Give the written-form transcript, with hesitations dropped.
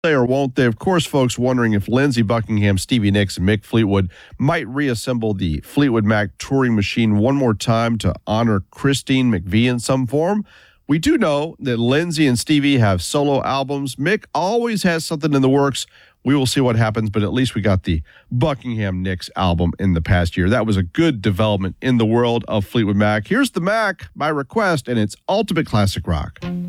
They or won't they? Of course, folks wondering if Lindsey Buckingham, Stevie Nicks, and Mick Fleetwood might reassemble the Fleetwood Mac touring machine one more time to honor Christine McVie in some form. We do know that Lindsey and Stevie have solo albums. Mick always has something in the works. We will see what happens, but at least we got the Buckingham Nicks album in the past year. That was a good development in the world of Fleetwood Mac. Here's the Mac by request, and it's ultimate classic rock.